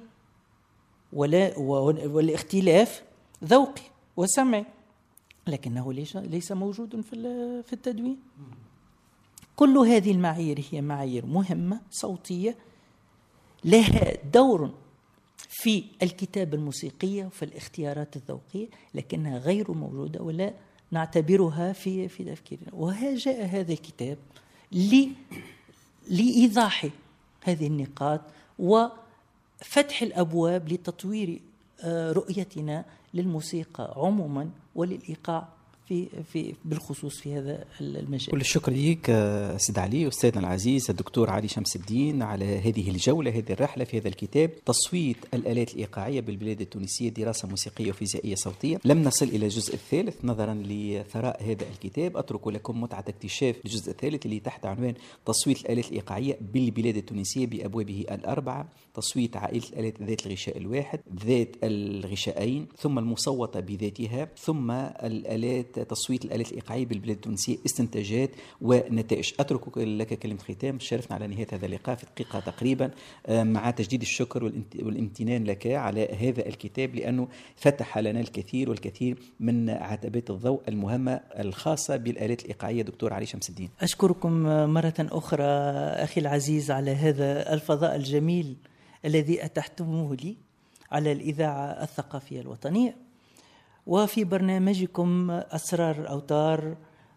والاختلاف ذوقي وسمعي، لكنه ليس موجود في التدوين. كل هذه المعايير هي معايير مهمة صوتية لها دور في الكتابة الموسيقية وفي الاختيارات الذوقية، لكنها غير موجودة ولا نعتبرها في تفكيرنا. وجاء هذا الكتاب لإيضاح هذه النقاط وفتح الأبواب لتطوير رؤيتنا للموسيقى عموما وللإيقاع بالخصوص في هذا المجال. كل الشكر ليك سيد علي، أستاذنا العزيز الدكتور علي شمس الدين، على هذه الجولة، هذه الرحلة في هذا الكتاب تصويت الآلات الإيقاعية بالبلاد التونسية، دراسة موسيقية وفيزيائية صوتية. لم نصل إلى الجزء الثالث نظرا لثراء هذا الكتاب. أترك لكم متعة اكتشاف الجزء الثالث اللي تحت عنوان تصويت الآلات الإيقاعية بالبلاد التونسية بأبوابه الأربعة: تصويت عائلة الآلات ذات الغشاء الواحد، ذات الغشاءين، ثم المصوتة بذاتها، ثم الآلات تصويت الآلات الإيقاعية بالبلاد التونسية، استنتاجات ونتائج. أترك لك كلمة ختام. شرفنا على نهاية هذا اللقاء في دقيقة تقريبا، مع تجديد الشكر والامتنان لك على هذا الكتاب، لأنه فتح لنا الكثير والكثير من عتبات الضوء المهمة الخاصة بالآلات الإيقاعية. دكتور علي شمس الدين، أشكركم مرة أخرى أخي العزيز على هذا الفضاء الجميل الذي أتحتموه لي على الإذاعة الثقافية الوطنية، وفي برنامجكم أسرار الأوتار،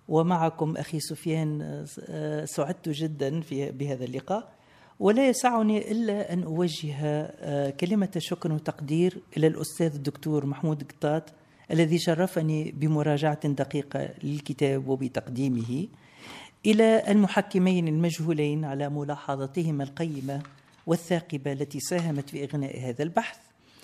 ومعكم أخي سفيان. سعدت جدا بهذا اللقاء، ولا يسعني إلا أن أوجه كلمة شكر وتقدير إلى الأستاذ الدكتور محمود قطاط الذي شرفني بمراجعة دقيقة للكتاب وبتقديمه، إلى المحكمين المجهولين على ملاحظتهم القيمة والثاقبة التي ساهمت في إغناء هذا البحث،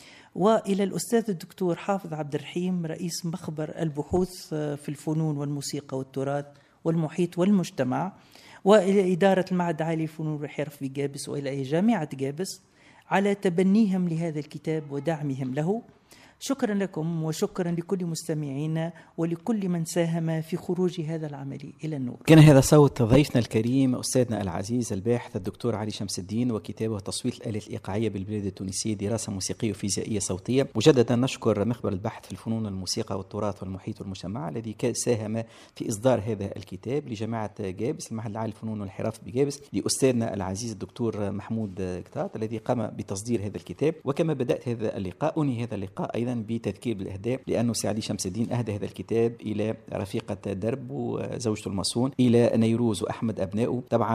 وإلى الأستاذ الدكتور حافظ عبد الرحيم رئيس مخبر البحوث في الفنون والموسيقى والتراث والمحيط والمجتمع، وإلى إدارة المعهد العالي للفنون والحرف بجابس، وإلى جامعة جابس على تبنيهم لهذا الكتاب ودعمهم له. شكرا لكم وشكرا لكل مستمعينا ولكل من ساهم في خروج هذا العمل إلى النور. كان هذا صوت ضيفنا الكريم أستاذنا العزيز الباحث الدكتور علي شمس الدين، وكتابه تصويت الآلات الإيقاعية بالبلاد التونسية، دراسة موسيقية وفيزيائية صوتية. مجددا نشكر مخبر البحث في الفنون والموسيقى والتراث والمحيط والمجتمع الذي ساهم في إصدار هذا الكتاب، لجامعة جابس، المعهد العالي للفنون والحرف بجابس، لأستاذنا العزيز الدكتور محمود قطاط الذي قام بتصدير هذا الكتاب. وكما بدأت هذا اللقاء أنهي هذا اللقاء أيضا بتذكير بالإهداء، لأنه سي علي شمس الدين أهدى هذا الكتاب إلى رفيقة درب وزوجته المصون، إلى نيروز وأحمد أبنائه. طبعا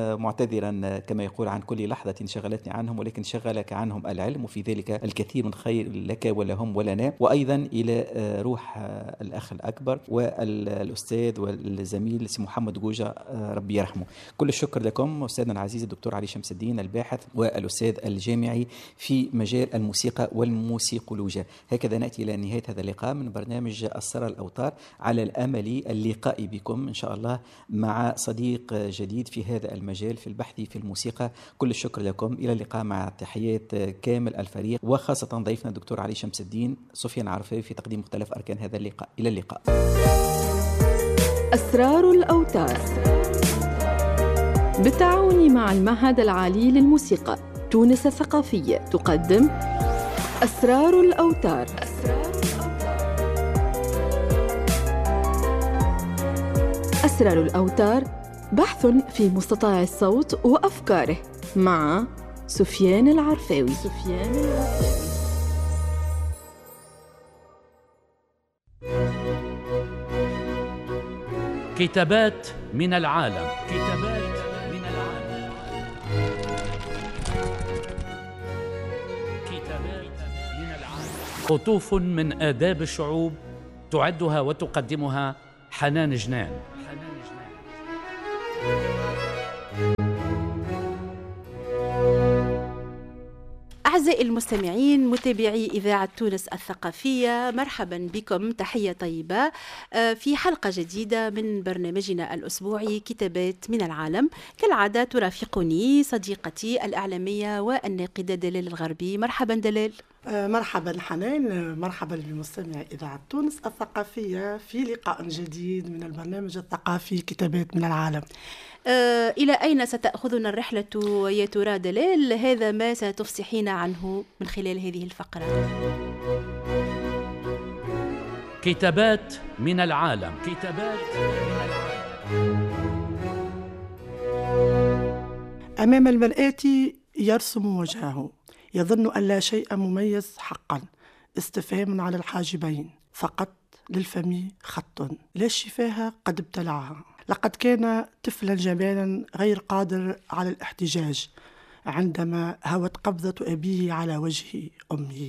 معتذرا كما يقول عن كل لحظة شغلتني عنهم، ولكن شغلك عنهم العلم، وفي ذلك الكثير من خير لك ولهم ولنا. وأيضا إلى روح الأخ الأكبر والأستاذ والزميل سي محمد جوجة ربي يرحمه. كل الشكر لكم أستاذنا العزيز الدكتور علي شمس الدين الباحث والأستاذ الجامعي في مجال الموسيقى والموسيقولوجيا. هكذا نأتي إلى نهاية هذا اللقاء من برنامج أسرار الأوتار، على الأمل اللقاء بكم إن شاء الله مع صديق جديد في هذا المجال في البحث في الموسيقى. كل الشكر لكم، إلى اللقاء مع تحيات كامل الفريق، وخاصة ضيفنا الدكتور علي شمس الدين، سفيان عرفي في تقديم مختلف أركان هذا اللقاء. إلى اللقاء. أسرار الأوتار بالتعاون مع المعهد العالي للموسيقى تونس الثقافية تقدم أسرار الأوتار. أسرار الأوتار بحث في مستطاع الصوت وأفكاره مع سفيان العرفاوي. كتابات من العالم. قطوف من آداب الشعوب تعدها وتقدمها حنان جنان. أعزائي المستمعين متابعي إذاعة تونس الثقافية، مرحبا بكم، تحية طيبة في حلقة جديدة من برنامجنا الأسبوعي كتابات من العالم. كالعادة ترافقني صديقتي الإعلامية والناقدة دلال الغربي. مرحبا دلال. مرحبا حنان، مرحبا بمستمعي إذاعة تونس الثقافية في لقاء جديد من البرنامج الثقافي كتابات من العالم. إلى أين ستأخذنا الرحلة يا ترى دلال؟ هذا ما ستفصحين عنه من خلال هذه الفقرة. كتابات من العالم. أمام المرآة يرسم وجهه، يظن أن لا شيء مميز حقا، استفهام على الحاجبين فقط، للفم خط، لا الشفاه قد ابتلعها. لقد كان طفلا جبانا غير قادر على الاحتجاج عندما هوت قبضة أبيه على وجه أمه.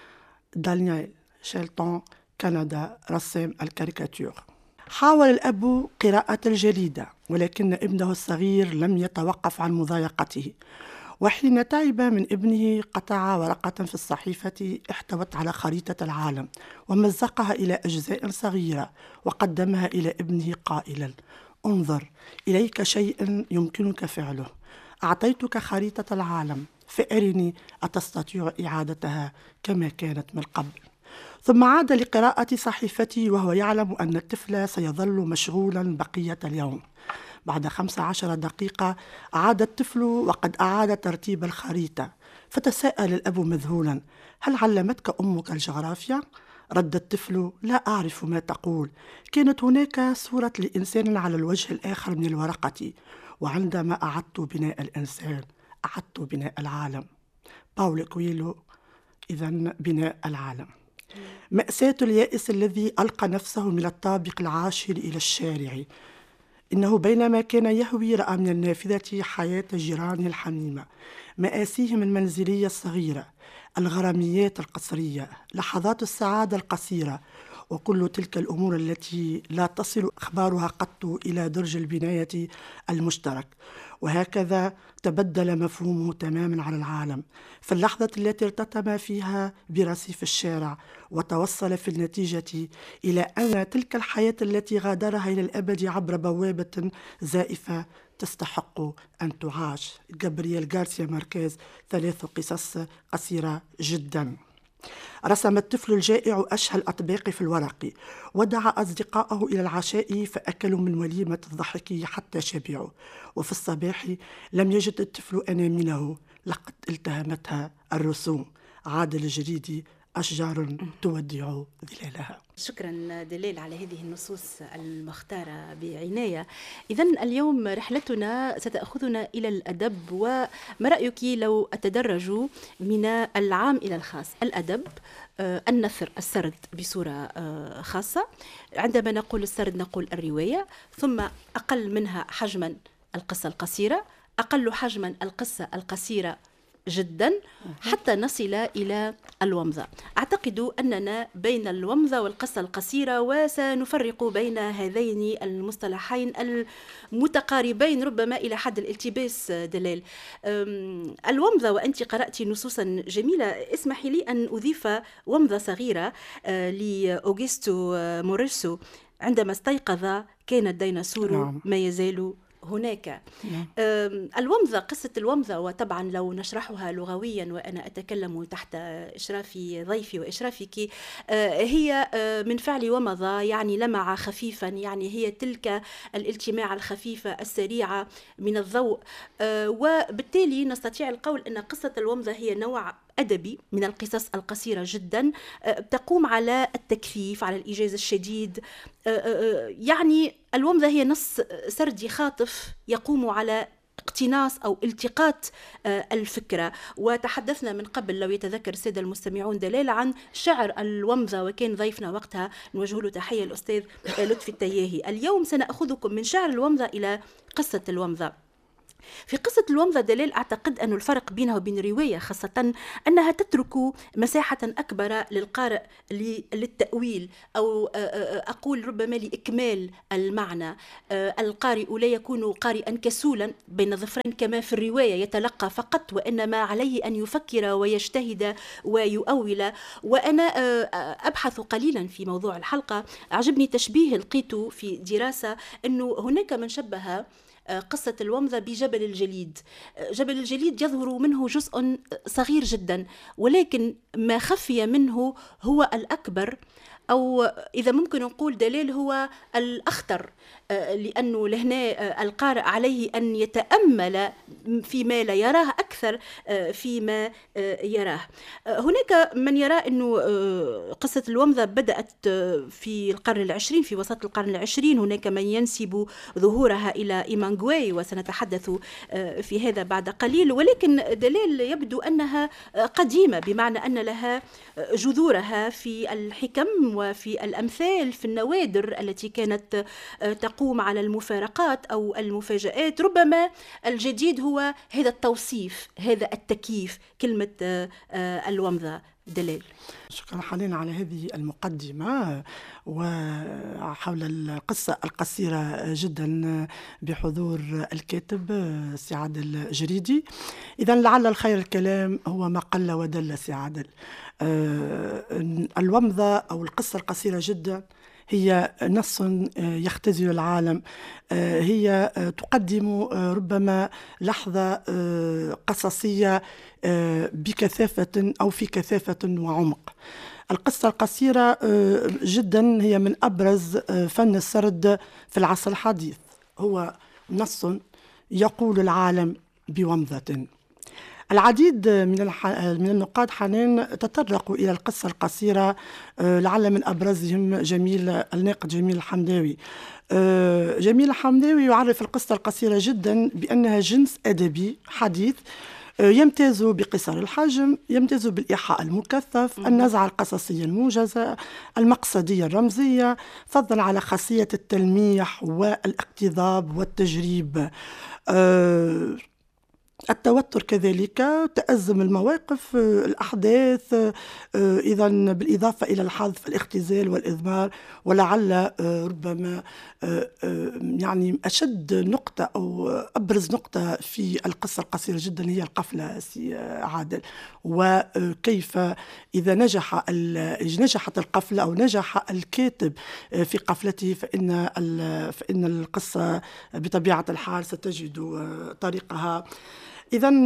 دانيال شيلتون، كندا، رسام الكاريكاتير. حاول الأب قراءة الجريدة، ولكن ابنه الصغير لم يتوقف عن مضايقته، وحين تعب من ابنه قطع ورقة في الصحيفة احتوت على خريطة العالم ومزقها إلى أجزاء صغيرة وقدمها إلى ابنه قائلا: انظر، إليك شيء يمكنك فعله، أعطيتك خريطة العالم فأرني أتستطيع إعادتها كما كانت من قبل. ثم عاد لقراءة صحيفته وهو يعلم أن الطفل سيظل مشغولا بقية اليوم. بعد 15 دقيقة عاد الطفل وقد أعاد ترتيب الخريطة، فتساءل الأب مذهولا: هل علمتك أمك الجغرافيا؟ رد الطفل: لا أعرف ما تقول، كانت هناك صورة لإنسان على الوجه الآخر من الورقة، وعندما أعدت بناء الإنسان أعدت بناء العالم. باولو كويلو. إذن بناء العالم. مأساة اليائس الذي ألقى نفسه من الطابق العاشر إلى الشارع. إنه بينما كان يهوي رأى من النافذة حياة جيرانه الحميمة، مآسيهم المنزلية الصغيرة، الغراميات القصرية، لحظات السعادة القصيرة، وكل تلك الأمور التي لا تصل أخبارها قط إلى درج البناية المشترك. وهكذا تبدل مفهومه تماما على العالم في اللحظة التي ارتطم فيها برصيف الشارع، وتوصل في النتيجة إلى أن تلك الحياة التي غادرها إلى الأبد عبر بوابة زائفة تستحق أن تعاش. جابرييل غارسيا ماركيز، 3 قصص قصيرة جدا. رسم الطفل الجائع أشهى الأطباق في الورق، ودعا أصدقائه إلى العشاء فأكلوا من وليمة الضحك حتى شبعوا. وفي الصباح لم يجد الطفل أنامله، لقد التهمتها الرسوم. عاد للجريد أشجار تودع ظلالها. شكرا دلال على هذه النصوص المختارة بعناية. إذن اليوم رحلتنا ستأخذنا إلى الأدب، وما رأيك لو أتدرج من العام إلى الخاص؟ الأدب، النثر، السرد بصورة خاصة. عندما نقول السرد نقول الرواية، ثم أقل منها حجما القصة القصيرة، أقل حجما القصة القصيرة جدا، حتى نصل إلى الومضة. أعتقد أننا بين الومضة والقصة القصيرة، وسنفرق بين هذين المصطلحين المتقاربين ربما إلى حد الالتباس. دلال، الومضة، وأنت قرأت نصوصا جميلة، اسمحي لي أن أضيف ومضة صغيرة لأوغستو موريسو. عندما استيقظ كان الديناصور ما يزال هناك. الومضة، قصة الومضة، وطبعا لو نشرحها لغويا وأنا أتكلم تحت إشراف ضيفي وإشرافك، هي من فعل ومضة، يعني لمع خفيفا، يعني هي تلك الالتماع الخفيفة السريعة من الضوء. وبالتالي نستطيع القول أن قصة الومضة هي نوع أدبي من القصص القصيرة جدا، تقوم على التكثيف، على الإيجاز الشديد، يعني الومضة هي نص سردي خاطف يقوم على اقتناص أو التقاط الفكرة. وتحدثنا من قبل لو يتذكر السادة المستمعون دلال عن شعر الومضة، وكان ضيفنا وقتها نوجه له تحية الأستاذ لطفي التياهي. اليوم سنأخذكم من شعر الومضة إلى قصة الومضة. في قصة الومضة دلال أعتقد أن الفرق بينها وبين الرواية خاصة أنها تترك مساحة أكبر للقارئ للتأويل، أو أقول ربما لإكمال المعنى. القارئ لا يكون قارئا كسولا بين ظفرين كما في الرواية يتلقى فقط، وإنما عليه أن يفكر ويجتهد ويؤول. وأنا أبحث قليلا في موضوع الحلقة، أعجبني تشبيه لقيته في دراسة أنه هناك من شبه قصة الومضة بجبل الجليد. جبل الجليد يظهر منه جزء صغير جدا، ولكن ما خفي منه هو الأكبر، أو إذا ممكن نقول دليل هو الأخطر، لأنه لهنا القارئ عليه أن يتأمل فيما لا يراه أكثر فيما يراه. هناك من يرى أنه قصة الومضة بدأت في القرن العشرين، في وسط القرن العشرين. هناك من ينسب ظهورها إلى إيمانغواي، وسنتحدث في هذا بعد قليل. ولكن دليل يبدو أنها قديمة، بمعنى أن لها جذورها في الحكم وفي الأمثال، في النوادر التي كانت تقوم على المفارقات أو المفاجآت. ربما الجديد هو هذا التوصيف، هذا التكييف، كلمة الومضة. دلال، شكرا حنين على هذه المقدمة وحول القصة القصيرة جدا بحضور الكاتب سي عادل الجريدي. إذن لعل الخير الكلام هو ما قل ودل سي عادل. الومضة أو القصة القصيرة جدا هي نص يختزل العالم، هي تقدم ربما لحظة قصصية بكثافة أو في كثافة وعمق. القصة القصيرة جدا هي من أبرز فن السرد في العصر الحديث، هو نص يقول العالم بومضة. العديد من النقاد حنين تطرقوا إلى القصة القصيرة، لعل من أبرزهم الناقد جميل الحمداوي. جميل الحمداوي يعرف القصة القصيرة جدا بأنها جنس أدبي حديث يمتاز بقصر الحجم، يمتاز بالإيحاء المكثف، النزعة القصصية الموجزة، المقصدية الرمزية، فضلا على خاصية التلميح والاقتضاب والتجريب. التوتر كذلك، تأزم المواقف، الأحداث، إذن بالإضافة إلى الحذف، الاختزال والإضمار. ولعل ربما يعني أشد نقطة أو أبرز نقطة في القصة القصيرة جدا هي القفلة سي عادل، وكيف إذا نجحت القفلة أو نجح الكاتب في قفلته فإن القصة بطبيعة الحال ستجد طريقها. إذن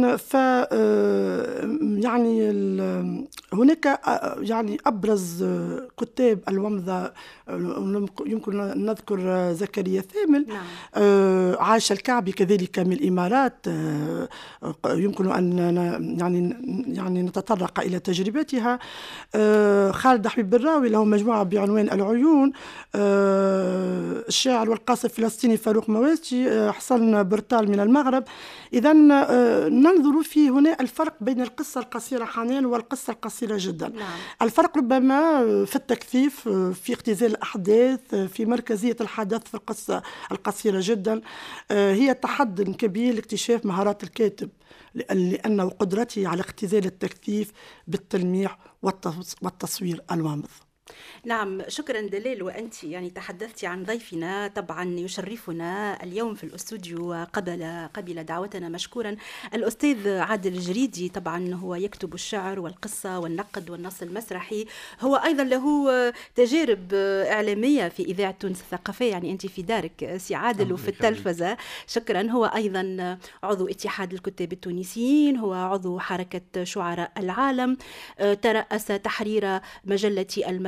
يعني هناك يعني أبرز كتاب الومضة يمكن أن نذكر زكريا ثامل، عاش الكعبي كذلك من الإمارات، يمكن أن يعني نتطرق إلى تجربتها. خالد حبيب الراوي له مجموعة بعنوان العيون، الشاعر والقاص الفلسطيني فاروق مواسي، حسن برتال من المغرب. إذن ننظر في هنا الفرق بين القصة القصيرة حنان والقصة القصيرة جدا. الفرق ربما في التكثيف، في اختزال الأحداث، في مركزية الحدث. في القصة القصيرة جدا هي تحدي كبير لاكتشاف مهارات الكاتب، لأنه قدرته على اختزال التكثيف بالتلميح والتصوير الوامض. نعم، شكرا دلال. وأنت يعني تحدثتي عن ضيفنا، طبعا يشرفنا اليوم في الاستوديو قبل دعوتنا مشكورا الأستاذ عادل الجريدي. طبعا هو يكتب الشعر والقصة والنقد والنص المسرحي، هو أيضا له تجارب إعلامية في إذاعة تونس الثقافية، يعني أنت في دارك سي عادل وفي التلفزة. شكرا. هو أيضا عضو اتحاد الكتاب التونسيين، هو عضو حركة شعراء العالم، ترأس تحرير مجلة المسرح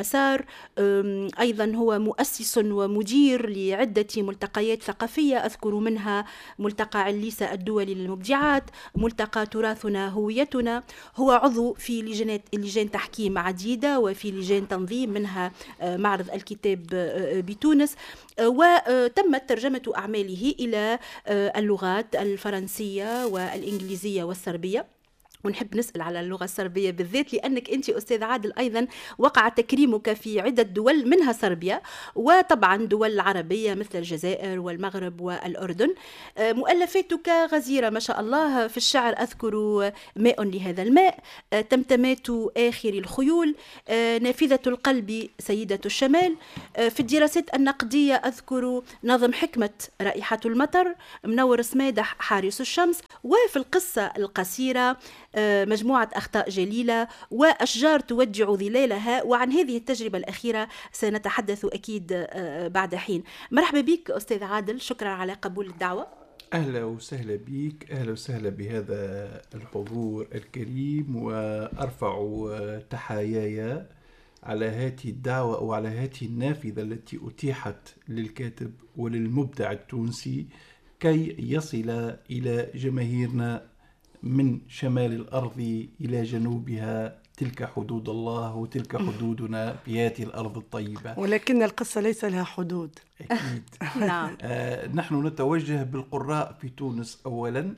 المسار. أيضا هو مؤسس ومدير لعدة ملتقيات ثقافية، أذكر منها ملتقى عليسة الدولي للمبدعات، ملتقى تراثنا هويتنا. هو عضو في لجان تحكيم عديدة وفي لجان تنظيم، منها معرض الكتاب بتونس، وتمت ترجمة أعماله إلى اللغات الفرنسية والإنجليزية والصربية. ونحب نسأل على اللغة الصربية بالذات، لأنك أنت أستاذ عادل أيضا وقع تكريمك في عدة دول منها صربيا، وطبعا دول عربية مثل الجزائر والمغرب والأردن. مؤلفاتك غزيرة ما شاء الله. في الشعر أذكر ماء لهذا الماء، تمتمات آخر الخيول، نافذة القلب سيدة الشمال. في الدراسات النقدية أذكر نظم حكمة رائحة المطر، منور سمادح حارس الشمس. وفي القصة القصيرة مجموعة أخطاء جليلة وأشجار تودع ظلالها. وعن هذه التجربة الأخيرة سنتحدث أكيد بعد حين. مرحبا بك أستاذ عادل، شكرا على قبول الدعوة. أهلا وسهلا بك، أهلا وسهلا بهذا الحضور الكريم، وأرفع تحاياي على هذه الدعوة وعلى هذه النافذة التي أتيحت للكاتب وللمبدع التونسي كي يصل إلى جماهيرنا من شمال الأرض إلى جنوبها. تلك حدود الله وتلك حدودنا في هذه الأرض الطيبة. ولكن القصة ليس لها حدود. أكيد. نعم. نحن نتوجه بالقراء في تونس أولا،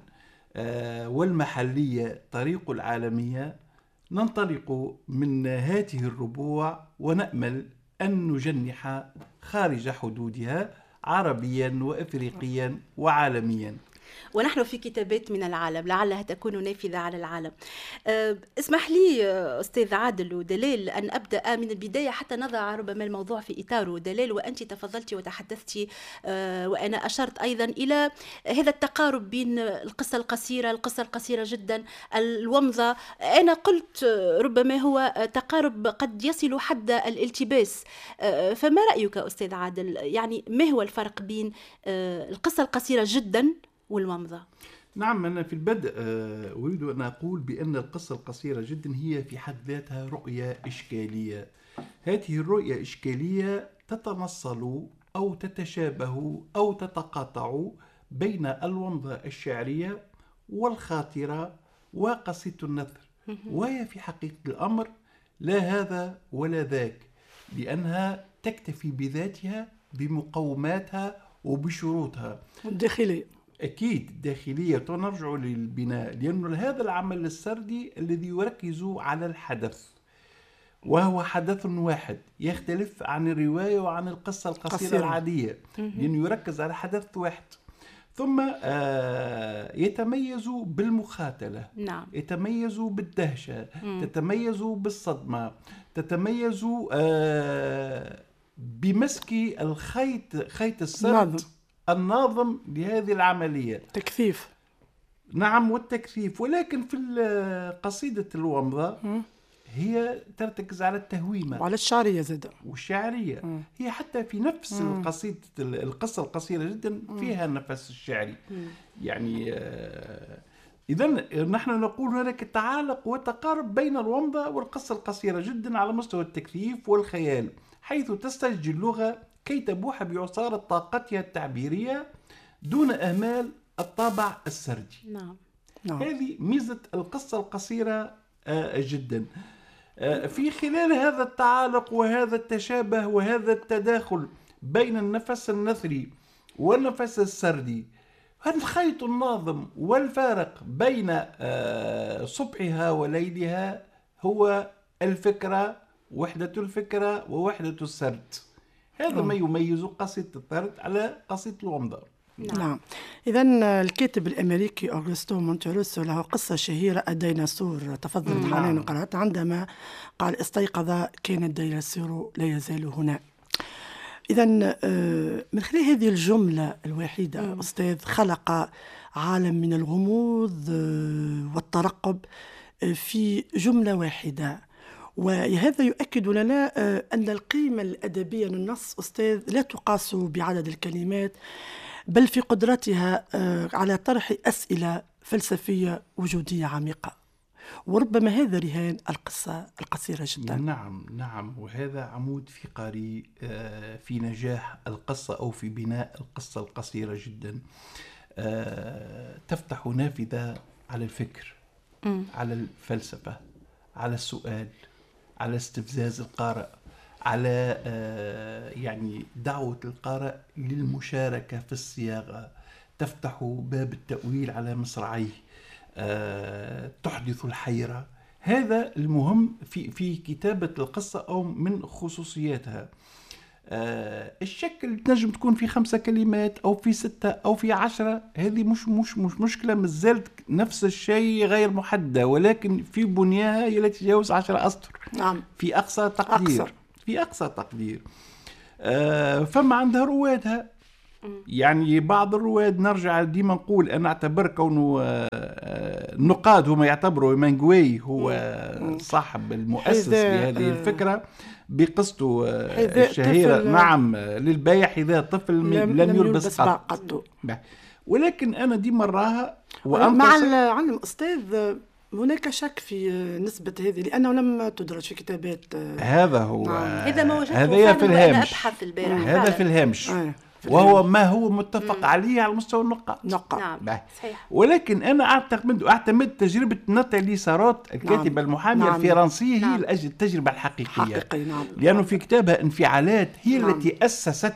والمحلية طريق العالمية. ننطلق من هذه الربوع ونأمل أن نجنح خارج حدودها عربيا وإفريقيا وعالميا. ونحن في كتابات من العالم، لعلها تكون نافذة على العالم. اسمح لي أستاذ عادل ودلال أن أبدأ من البداية حتى نضع ربما الموضوع في إطاره. دلال، وأنت تفضلتي وتحدثتي وأنا أشرت أيضا إلى هذا التقارب بين القصة القصيرة جدا، الومضة. أنا قلت ربما هو تقارب قد يصل حد الالتباس. فما رأيك أستاذ عادل؟ يعني ما هو الفرق بين القصة القصيرة جدا والومضة؟ نعم، أنا في البدء أريد أن أقول بأن القصة القصيرة جدا هي في حد ذاتها رؤية إشكالية. هذه الرؤية إشكالية تتنصل أو تتشابه أو تتقاطع بين الومضة الشعرية والخاطرة وقصيدة النثر، وهي في حقيقة الأمر لا هذا ولا ذاك، لأنها تكتفي بذاتها بمقوماتها وبشروطها الداخلية. أكيد داخلية. ونرجع للبناء، لأن هذا العمل السردي الذي يركز على الحدث، وهو حدث واحد يختلف عن الرواية وعن القصة القصيرة العادية، لأنه يركز على حدث واحد. ثم يتميز بالمخاتلة، نعم. يتميز بالدهشة، تتميز بالصدمة، تتميز بمسك خيط السرد الناظم لهذه العملية، تكثيف. نعم، والتكثيف. ولكن في قصيدة الومضة هي ترتكز على التهويمة وعلى الشعرية زادة، والشعرية. هي حتى في نفس القصة القصيرة جدا فيها النفس الشعري. يعني إذن نحن نقول هناك تعالق وتقارب بين الومضة والقصة القصيرة جدا على مستوى التكثيف والخيال، حيث تسترجي اللغة كي تبوح بعصارة طاقتها التعبيرية دون إهمال الطابع السردي. نعم. هذه ميزة القصة القصيرة جدا. في خلال هذا التعالق وهذا التشابه وهذا التداخل بين النفس النثري والنفس السردي، الخيط الناظم والفارق بين صبحها وليلها هو الفكرة، وحدة الفكرة ووحدة السرد. هذا ما يميز قصيدة الطرد على قصيدة الومضة. نعم. إذن الكاتب الأمريكي أغسطو مونتيروسو له قصة شهيرة الديناصور، تفضل حنان قرأت، عندما قال استيقظ كان الديناصور لا يزال هنا. إذن من خلال هذه الجملة الواحدة أستاذ خلق عالم من الغموض والترقب في جملة واحدة، وهذا يؤكد لنا أن القيمة الأدبية للنص أستاذ لا تقاس بعدد الكلمات، بل في قدرتها على طرح أسئلة فلسفية وجودية عميقة. وربما هذا رهان القصة القصيرة جدا. نعم، وهذا عمود فقري في نجاح القصة أو في بناء القصة القصيرة جدا. تفتح نافذة على الفكر، على الفلسفة، على السؤال، على استفزاز القارئ، على يعني دعوة القارئ للمشاركة في الصياغة، تفتح باب التأويل على مصراعيه، تحدث الحيرة. هذا المهم في كتابة القصة أو من خصوصياتها. الشكل تنجم تكون في 5 كلمات أو في 6 أو في 10، هذه مش مشكلة، مازالت نفس الشيء غير محددة، ولكن في بنياها لا تتجاوز 10 أسطر. نعم. في أقصى تقدير. في أقصى تقدير. فما عندها روادها. يعني بعض الرواد نرجع ديما نقول أنا أعتبر كونه النقاد هما يعتبروا مانغوي هو صاحب المؤسس لهذه الفكرة بقصته الشهيرة. نعم، للبايع حذاء طفل لم يلبس قط. ولكن أنا ديما راها مع علم أستاذ هناك شك في نسبة هذه لأنه لم تدرج في كتابات. هذا هو هذا ما وجدته هذا في الهامش. أبحث البارح هذا في الهامش. وهو ما هو متفق عليه على مستوى النقاد. نعم صحيح. ولكن أنا أعتمد تجربة ناتالي ساروت الكاتبة المحامية الفرنسية هي التجربة الحقيقية. لأنه في كتابها انفعالات هي التي أسست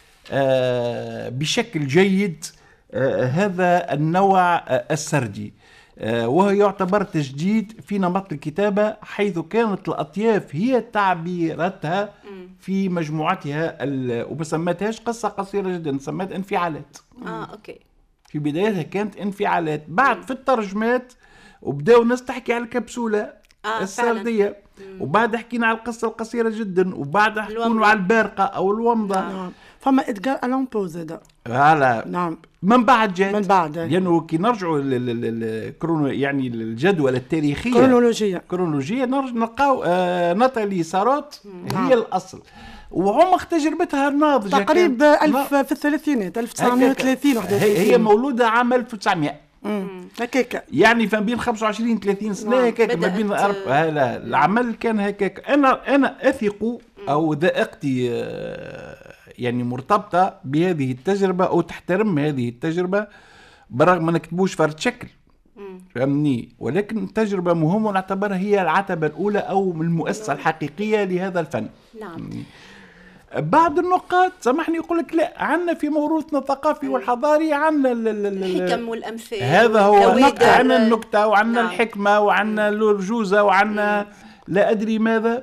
بشكل جيد هذا النوع السردي، وهو يعتبر تجديد في نمط الكتابة، حيث كانت الأطياف هي تعبيراتها في مجموعتها وما سمتهاش قصة قصيرة جدا، سمت انفعالات. أوكي. في بدايتها كانت انفعالات، بعد في الترجمات وبدأوا الناس تحكي على الكبسولة السردية، وبعد حكينا على القصة القصيرة جدا، وبعد حكينا على البارقة أو الومضة. فما إدغار ألان بو زادا. نعم. من بعد جات. من بعد. لأنه كي نرجعوا يعني الجدول التاريخية. كرونولوجية نلقاو ناتالي ساروت هي الأصل. وعمق تجربتها الناضجة تقريبا في الثلاثينات 1930 هي مولودة عام 1900. هكاك يعني فما بين 25 30 سنة هكاك، ما بين العمل كان هكاك. أنا أثق أو ذائقتي يعني مرتبطة بهذه التجربة أو تحترم هذه التجربة، برغم ما نكتبوش فرد شكل فهمني، ولكن تجربة مهمة ونعتبرها هي العتبة الأولى أو المؤسسة الحقيقية لهذا الفن. نعم. بعض النقاد سامحني يقول لك لا، عندنا في موروثنا الثقافي والحضاري عندنا الحكم والأمثال، هذا هو عندنا النكتة وعندنا الحكمة وعندنا الرجوزة وعندنا لا أدري ماذا.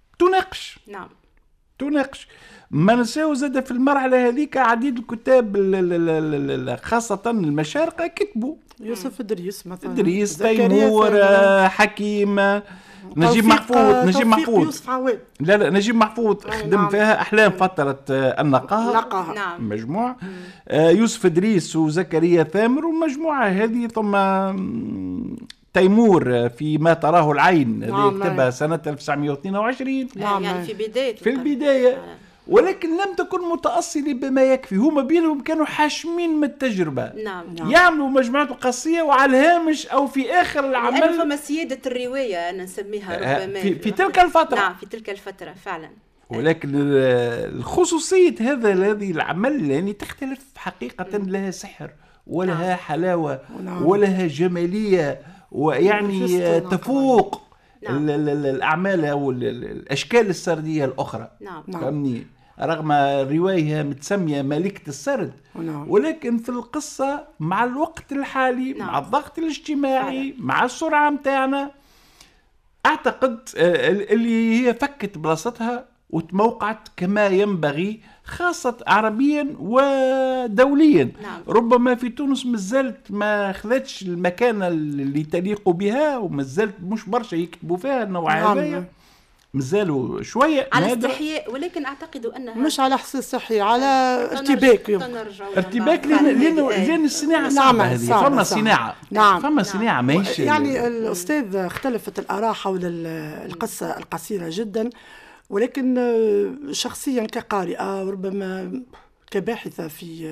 تناقش. ما نساو زاد في المرحلة هذيك عديد الكتاب خاصة المشارقة كتبوا يوسف إدريس مثلا، إدريس، تيمور، حكيم، نجيب محفوظ يوسف عواد. لا نجيب محفوظ خدم فيها أحلام فترة النقاهة نعم. مجموعة يوسف إدريس وزكريا ثامر ومجموعة هذه، ثم تيمور في ما تراه العين اللي كتبها سنة 1922. يعني في البداية ولكن لم تكن متأصلة بما يكفي. هما بينهم كانوا حاشمين من التجربة. يعملوا مجموعة قصية وعلى الهامش أو في آخر العمل. يعني فما سيادة الرواية أنا نسميها ربما في تلك الفترة. نعم في تلك الفترة فعلا. ولكن الخصوصية هذه العمل يعني تختلف حقيقة، لها سحر ولها حلاوة ولها جمالية، ويعني تفوق الأعمال أو الأشكال السردية الأخرى. فهمني، رغم رواية متسمية ملكة السرد، ولكن في القصة مع الوقت الحالي مع الضغط الاجتماعي مع السرعة متاعنا، أعتقد اللي هي فكت بلاصتها وتموقعت كما ينبغي، خاصة عربيا ودوليا. ربما في تونس مازالت ما خذتش المكانة اللي تليق بها، ومازالت مش برشا يكتبوا فيها النوع هذا، مازالوا شوية على استحياء، ولكن أعتقد أنها مش على حساس صحي، على ارتباك لأن الصناعة صعبة هذه. فما صناعة. فما صناعة ماهيش يعني الأستاذ اختلفت الآراء حول القصة القصيرة جدا، ولكن شخصيا كقارئة وربما كباحثة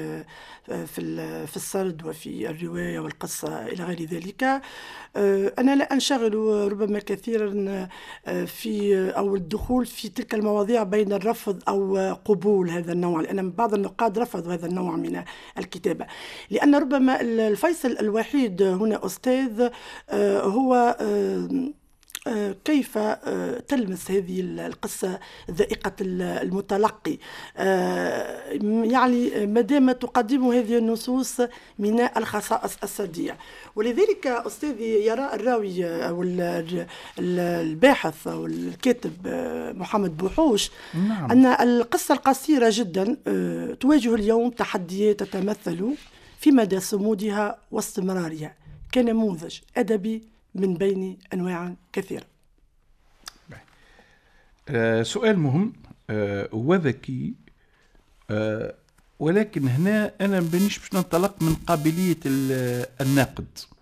في السرد وفي الرواية والقصة إلى غير ذلك، أنا لا أنشغل ربما كثيرا أو الدخول في تلك المواضيع بين الرفض أو قبول هذا النوع، لأن بعض النقاد رفضوا هذا النوع من الكتابة، لأن ربما الفيصل الوحيد هنا أستاذ هو كيف تلمس هذه القصة ذائقة المتلقي، يعني مادام تقدم هذه النصوص من الخصائص السردية. ولذلك أستاذي يرى الراوي أو الباحث أو الكاتب محمد بوحوش أن القصة القصيرة جدا تواجه اليوم تحديات تتمثل في مدى صمودها واستمرارها كنموذج أدبي من بين أنواع كثيرة. سؤال مهم وذكي، ولكن هنا أنا مبنيش باش ننطلق من قابلية الناقد،